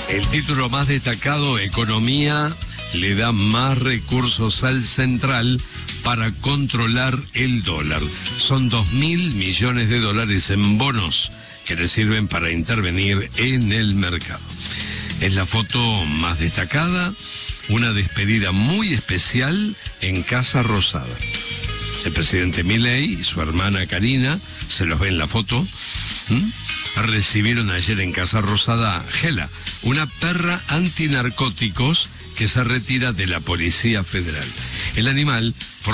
El título más destacado, Economía le da más recursos al central para controlar el dólar. Son 2.000 millones de dólares en bonos que le sirven para intervenir en el mercado. Es la foto más destacada, una despedida muy especial en Casa Rosada. El presidente Milei y su hermana Karina, se los ve en la foto, recibieron ayer en Casa Rosada a Gela, una perra antinarcóticos que se retira de la Policía Federal. El animal